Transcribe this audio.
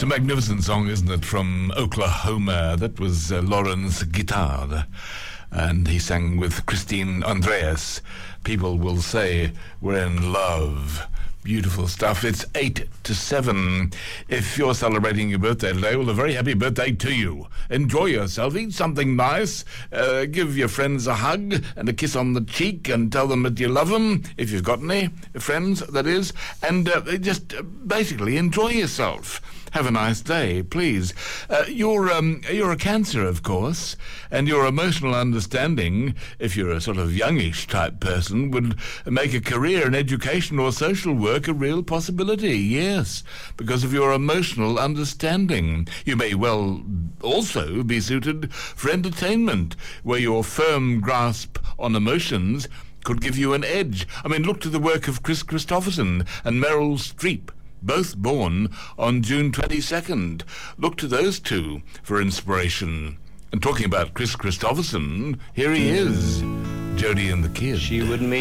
magnificent song, isn't it, from Oklahoma? That was Lawrence Guitard, and he sang with Christine Andreas. People will say we're in love. Beautiful stuff. It's 8-7. If you're celebrating your birthday today, well, a very happy birthday to you. Enjoy yourself. Eat something nice. Give your friends a hug and a kiss on the cheek and tell them that you love them, if you've got any friends, that is. And just basically enjoy yourself. Have a nice day, please. You're a Cancer, of course, and your emotional understanding, if you're a sort of youngish type person, would make a career in education or social work a real possibility, yes, because of your emotional understanding. You may well also be suited for entertainment, where your firm grasp on emotions could give you an edge. I mean, look to the work of Chris Christopherson and Meryl Streep, both born on June 22nd. Look to those two for inspiration. And talking about Chris Christopherson, here he is, Jodie and the Kid. She wouldn't